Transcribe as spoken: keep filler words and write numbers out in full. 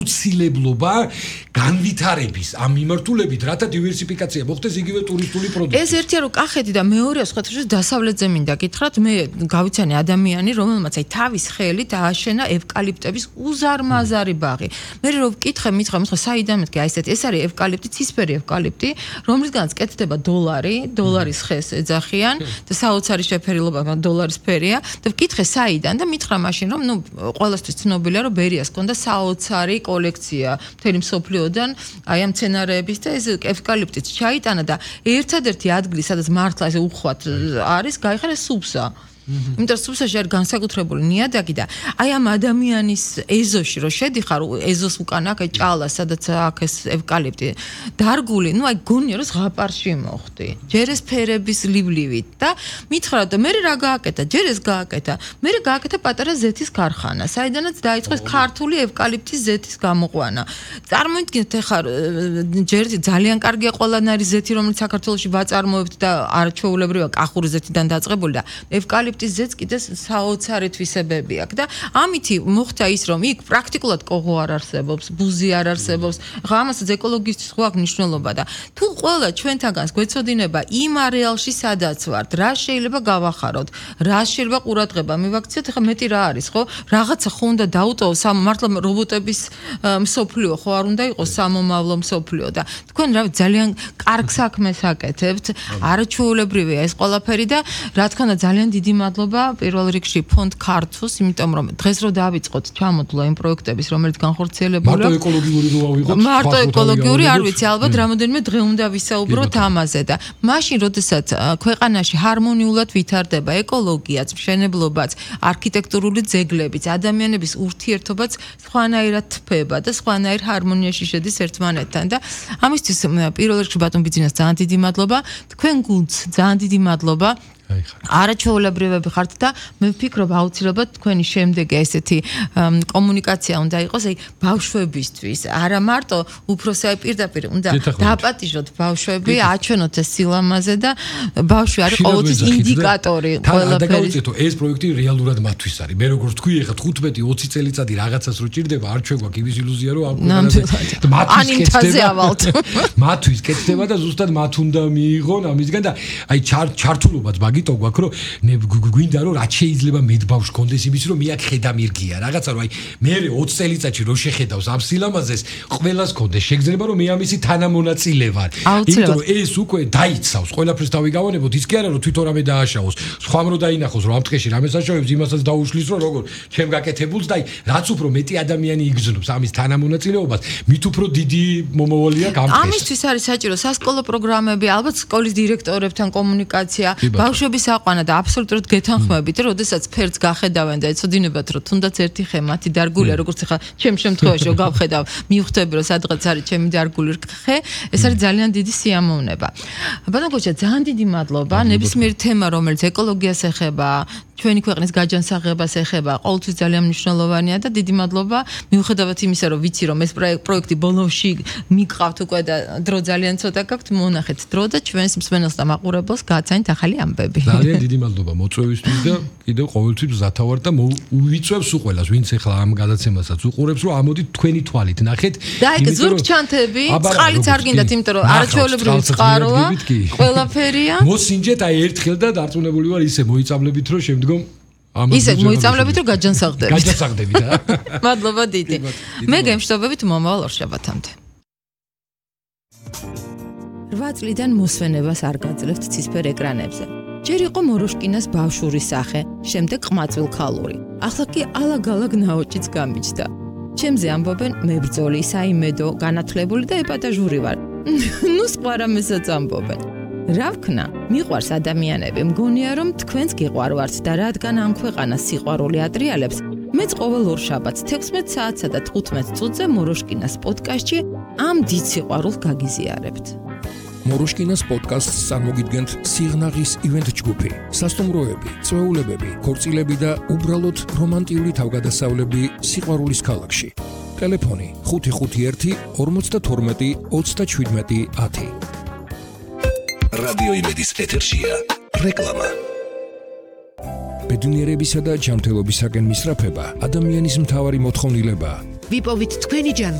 ცილებლობა განვითარების ამ მიმართულებით, რათა დივერსიფიკაცია მოხდეს იგივე ტურისტული პროდუქტი. ეს ერთია რომ კახეთი და მეორეა სხვათაშორის დასავლეთზე მინდა გითხრათ, მე გავიცანი ადამიანი, რომელმაც აი თავის ხელით ააშენა ევკალიპტების უზარმაზარი ბაღი. მე რო ვკითხე, მითხრა, მითხრა, საიდან მეთქე აი ესეთი, ეს არის ევკალიპტი, ცისფერი ევკალიპტი, რომლისგანაც კეთდება დოლარი, დოლარის ხეს ეძახიან და საოცარი შეფერილობა დოლარის ფერია და ვკითხე საიდან და მითხრა მაშინ რომ ნუ ყველასთვის ცნობილია რომ ბერიას ჰქონდა საოცარი კოლექცია მთელი მსოფლიოდან აი ამ მცენარეების და ეს ევკალიპტიც ჩაიტანა და ერთადერთი ადგილი სადაც მართლა ესე უხვად არის გაიხარა სუბსა. იმიტომ რომ სუბსაში არის განსაკუთრებული ნიადაგი და აი ამ ადამიანის ეზოში რო შედიხარ ეზოს უკან აქ ჭალა სადაც აქ ეს ევკალიპტი დარგული ნუ აი გონია რომ ზღაპარში მოხდი ჯერ ეს ფერების ლიბლივით და მითხრა და მე რა გააკეთა ჯერ ეს გააკეთა მე გააკეთა პატარა ზეთის ქარხანა საიდანაც დაიწყო ეს ქართული ევკალიპტის ზეთის გამოყვანა წარმოიდგინეთ ახლა ჯერ ძალიან კარგია ყველანაირი ზეთი რომელიც საქართველოში ვაწარმოებთ და არჩეულებრივია კახური ზეთიდან დაწყებული და ევკალიპტი ზეთს კიდე საოცარი თვისებები აქვს და ამითი მოხდა ის რომ იქ პრაქტიკულად კოღო არ არსებობს, ბუზი არ არსებობს. ხა ამასაც ეკოლოგისტის ხო აქვს მნიშვნელობა და თუ ყველა ჩვენთაგანს გვეცოდინება იმ არეალში სადაც ვართ, რა შეიძლება გავახაროთ, რა შეიძლება ყურადღება მივაქციოთ, ხა მეტი რა არის, ხო? რაღაცა ხო უნდა დაუტოვოს ამ მართლა რობოტების მსოფლიო ხო არ უნდა იყოს სამომავლო მსოფლიო და თქვენ რა ძალიან კარგ საქმეს აკეთებთ, არაჩვეულებრივია ეს ყველაფერი და რა თქმა უნდა ძალიან დიდი მადლობა პირველ რიგში ფონდ ქართულს, იმიტომ რომ დღეს რო დავიწყოთ ჩამოდლა იმ პროექტების, რომელიც განხორციელებულია. მარტო ეკოლოგიური რო ავიღოთ. მარტო ეკოლოგიური არ ვიცი, ალბათ რამოდენიმე დღე უნდა ვისაუბროთ ამაზე და მაშინ, როდესაც ქვეყანაში ჰარმონიულად ვითარდება ეკოლოგიაც, მშენებლობაც, არქიტექტურული ძეგლებიც, ადამიანების ურთიერთობაც სხვანაირად თფება და სხვანაირ ჰარმონიაში შედის ერთმანეთთან და ამისთვის პირველ რიგში ბატონ ბიძინას ძალიან დიდი მადლობა, თქვენ გულს ძალიან დიდი მადლობა. არაჩვეულებრივები ხართ და მე ვფიქრობ აუცილებლად თქვენი შემდეგი ესეთი კომუნიკაცია უნდა იყოს აი ბავშვებისთვის არა მარტო უფროსები პირდაპირ უნდა დაპატიჟოთ ბავშვები აჩვენოთ ეს სილამაზე და ბავშვი არის ყოველთვის ინდიკატორი ყველაფერის ეს პროექტი რეალურად მათთვის არის მე როგორც თქვი ეხლა თხუთმეტი ოცი წელიწადი რაღაცას რო ჭირდება არ ჩვეგვაქვს იმის ილუზია რომ მათთვის კეთდება და ზუსტად მათ უნდა მიიღონ ამისგან და აი ჩართულობაც ბაგი თო გვაქვს რომ გვინდა რომ რაც შეიძლება მეტბავშვ კონდეს იმის რომ მე აქ ხედამირგია რაღაცა რომ აი მე ოცი წელიწადში რო შეხედავს ამ სილამაზეს ყველას კონდეს შეგრძნება რომ მე ამისი თანამონაწილე ვარ იმიტომ რომ ეს უკვე დაიცავს ყველაფერს დავიგავანებოთ ის კი არა რომ თვითონ რამე დააშაოს სხვამ რო დაინახოს რომ ამ ტყეში რამე საშოვებს იმასაც დაუშლის რომ როგორ ჩემ გაკეთებულს და აი რაც უფრო მეტი ადამიანი იგრძნობს ამის თანამონაწილეობას მით უფრო დიდი მომავალია გამწეს ამისთვის არის საჭირო სასკოლო პროგრამები ალბათ სკოლის დირექტორებთან კომუნიკაცია ბავშვების აყვანა და აბსოლუტურად გეთანხმებით, როდესაც ფერს გახედავენ და ეცოდინებათ, რომ თუნდაც ერთი ხე მათი დარგულია, როგორც ახლა ჩემ შემთხვევაში რომ გავხედავ, მივხვდები, რომ სადღაც არის ჩემი დარგული ხე, ეს არის ძალიან დიდი სიამოვნება. ბატონ გოჩა, ძალიან დიდი მადლობა. ნებისმიერი თემა, რომელიც ეკოლოგიას ეხება, ჩვენი ქვეყნის გაჯანსაღებას ეხება, ყოველთვის ძალიან მნიშვნელოვანია და დიდი მადლობა. მიუხედავად იმისა, რომ ვიცი, რომ ეს პროექტი ბოლოში მიყავთ უკვე და დრო ძალიან ცოტა გაქვთ, მონახეთ დრო და ჩვენს მსმენელს და მაყურებელს გააცანით ახალი ამბები. ძალიან დიდი მადლობა მოწვევისთვის და კიდევ ყოველთვის მზათავარ და უვიწევს უყველას, ვინც ახლა ამ გადაცემასაც უყურებს, რომ ამოდით თქვენი თვალით ნახეთ. და ეგ ზურგჩანთები, წყალიც არ გინდათ, იმიტომ რომ არაჩვეულებრივი წყაროა, ყველაფერია. მოსინჯეთ აი ერთხელ და დარწმუნებული ვარ ისე მოიწამლებით, რომ შემდგომ ისე მოიწამლებით რომ გაჯანსაღდებით. გაჯანსაღდებით რა. მადლობა დიდი. მე გემშვიდობებით მომავალ ორ შაბათამდე. რვა წლიდან მოსვენებას არ გაძლევთ ცისფერ ეკრანებზე. ჯერ იყო მოროშკინას ბავშვური სახე, შემდეგ ყმაწვილ ქალური. ახლა კი ალაგ-ალაგ ნაოჭიც გამიჩნდა. ჩემზე ამბობენ მებრძოლი, საიმედო, განათლებული და ეპატაჟური ვარ. ნუ სხვა რამესაც ამბობენ. რა ვქნა? მიყვარს ადამიანები, მგონია რომ თქვენს გიყვარვართ და რადგან ამ ქვეყანას სიყვარული ატრიალებს, მეც ყოველ ორ შაბათს თექვსმეტ საათსა და თხუთმეტ წუთზე მოროშკინას პოდკასტში ამ დიდ სიყვარულს გაგიზიარებთ. მოროშკინას პოდკასტს წარმოგიდგენთ სიღნაღის ივენთ ჯგუფი, სასტუმროები, წვეულებები, ქორწილები და უბრალოდ რომანტიული თავგადასავლები სიყვარულის ქალაქში. ტელეფონი ხუთი ხუთი ერთი ორმოცდათორმეტი ოცდაჩვიდმეტი ათი. რადიო იმედის ეთერშია რეკლამა. ბედნიერებისა და ჯანმრთელობისაკენ მისწრაფება ადამიანის მთავარი მოთხოვნილებაა. ვიპოვით თქვენი ჯანმრთელობა